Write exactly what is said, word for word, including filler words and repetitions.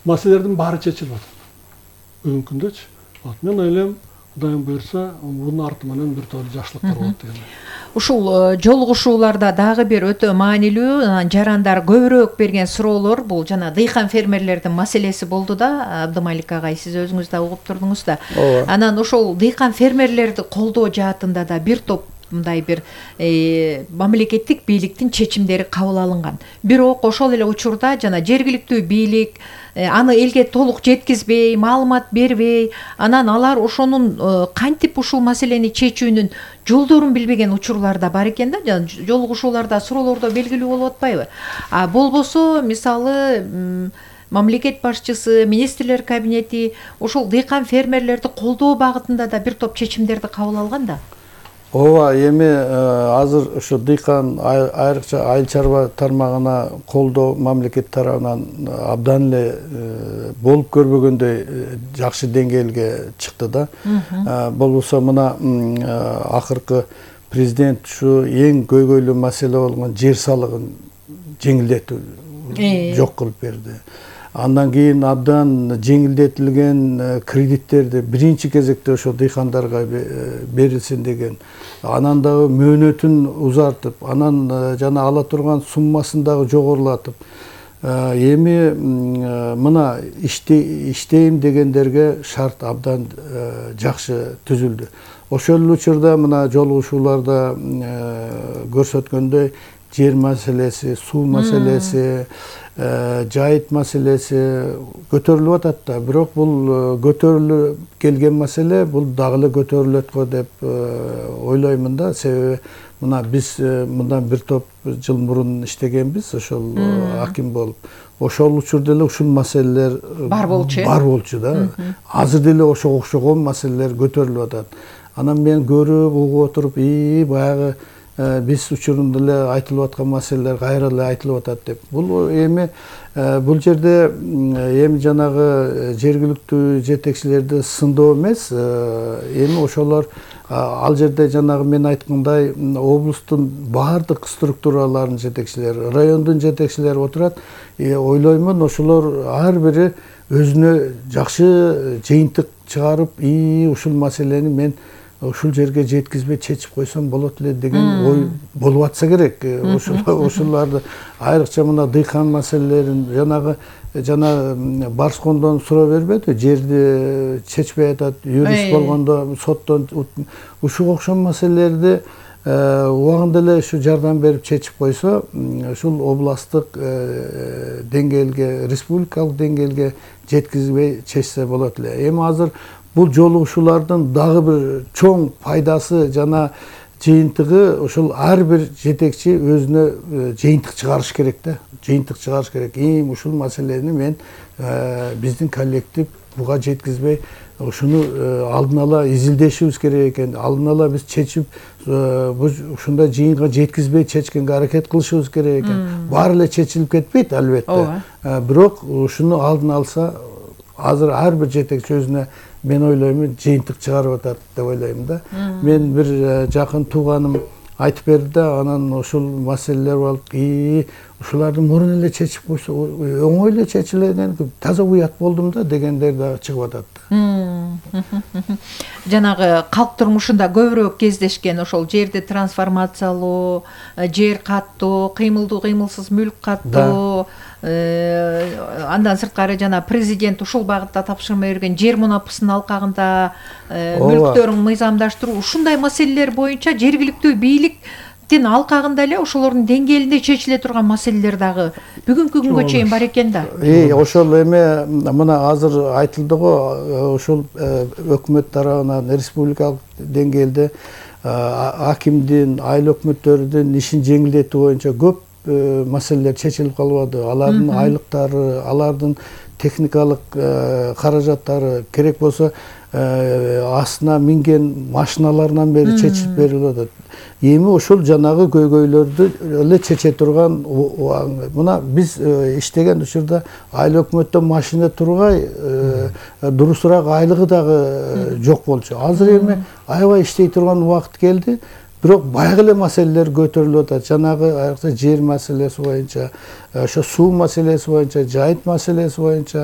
маселелердин баары чечилип атат. Бүгүнкү күндөчү. Вот мен ойлойм, Кудайым буйрса, бунун арты менен бир топ жакшылыктар болот деген. Ушул жолугушууларда дагы бир өтө маанилүү жарандар көбүрөөк берген суроолор бул жана дыйкан фермерлердин маселеси болду да, Абдымалик агай, сиз өзүңүз да угуп турдуңуз да. Анан ошол дыйкан фермерлерди колдоо жаатында да бир топ мындай бир мамлекеттик бийликтин чечимдери кабыл алынган. Бирок ошол эле учурда жана жергиликтүү бийлик аны элге толук жеткизбей, маалымат бербей, анан алар ошонун кантип ушул маселени чечүүнүн жолдорун билбеген учурлар да бар экен да, жана жолугушууларда, суроолордо белгилүү болуп атпайбы? А болбосо, мисалы, мамлекет башчысы, министрлер кабинети ошол дыйкан фермерлерди колдоо багытында да бир топ чечимдерди кабыл алган да. Ооба, эми азыр ушу дыйкан айрыкча айыл чарба тармагына колдоо мамлекет тарабынан абдан эле болуп көрбөгөндөй жакшы деңгээлге чыкты да. Болбосо мына акыркы президент ушу эң көйгөйлүү маселе болгон жер салыгын жеңилдетүү жок кылып берди. Андан кийин абдан жеңилдетилген кредиттерди биринчи кезекте ошо дыйкандарга берилсин деген. Анан дагы мөөнөтүн узартып, анан жана ала турган суммасын дагы жогорулатып. Эми мына иштейм дегендерге шарт абдан жакшы түзүлдү. Ошол учурда мына жолугушууларда көрсөткөндөй жер маселеси, суу маселеси, жайыт маселеси көтөрүлүп атат да. Бирок бул көтөрүлүп келген маселе бул дагы эле көтөрүлөт го деп ойлоймун да. Себеби мына биз мындан бир топ жыл мурун иштегенбиз, ошол аким болуп. Ошол учурда эле ушул маселелер бар болчу. Бар болчу да. Азыр деле ошого окшогон маселелер көтөрүлүп атат. Анан мен көрүп, угуп отуруп, и баягы биз учурунда эле айтылып аткан маселелер кайра эле айтылып атат деп. Бул эми бул жерде эми жанагы жергиликтүү жетекчилерди сындоо эмес, эми ошолор ал жерде жанагы мен айткандай облустун баардык структураларынын жетекчилери, райондун жетекчилери отурат. Ойлоймун, ошолор ар бири өзүнө жакшы жыйынтык чыгарып, и ушул маселени мен ушул жерге жеткизбей чечип койсом болот эле деген ой болуп атса керек. Ошолорду айрыкча мына дыйкан маселелерин жанагы жана Барскондон суроо бербеди, жерди чечпей атат, юрист болгондо соттон ушуга окшош маселелерди убагында эле ушу жардам берип чечип койсо, ушул областтык деңгээлге, республикалык деңгээлге жеткизбей чечсе болот эле. Эми азыр бул жолугушуулардын дагы бир чоң пайдасы жана жыйынтыгы ошол ар бир жетекчи өзүнө жыйынтык чыгарыш керек да. Жыйынтык чыгарыш керек. Эми ушул маселени мен биздин коллектив буга жеткизбей, ушуну алдын ала изилдешибиз керек экен. Алдын ала биз чечип, ушундай жыйынга жеткизбей чечкенге аракет кылышыбыз керек экен. Баары эле чечилип кетпейт албетте. Бирок ушуну алдын алса, азыр ар бир жетекчи өзүнө мен ойлоймун жыйынтык чыгарып атат деп ойлойм да. Мен бир жакын тууганым айтып берди да, анан ушул маселелер болуп, и ушуларды мурун эле чечип койсо оңой эле чечилген, таза уят болдум да дегендер да чыгып атат. Жанагы калк турмушунда көбүрөөк кездешкен ошол жерди трансформациялоо, жер каттоо, кыймылдуу кыймылсыз мүлк каттоо, андан сырткары жана президент ушул багытта тапшырма берген жер мунапысын алкагында мүлктөрүн мыйзамдаштыруу, ушундай маселелер боюнча жергиликтүү бийликтин алкагында эле ошолордун деңгээлинде чечиле турган маселелер дагы бүгүнкү күнгө чейин бар экен да. Ошол эми мына азыр айтылды го, ошол өкмөт тарабынан республикалык деңгээлде акимдин, айыл өкмөттөрүнүн ишин жеңилдетүү боюнча көп маселелер чечилип калбады. Алардын айлыктары, алардын техникалык каражаттары, керек болсо астына минген машиналарынан бери чечип берилип атат. Эми ошол жанагы көйгөйлөрдү эле чече турган, мына биз иштеген учурда айыл өкмөттө машина тургай, дурусураак айлыгы дагы жок болчу. Азыр эми аябай иштей турган убакыт келди. Бирок баягы эле маселелер көтөрүлүп атат. Жанагы айрыкча жер маселеси боюнча, ошо суу маселеси боюнча, жайыт маселеси боюнча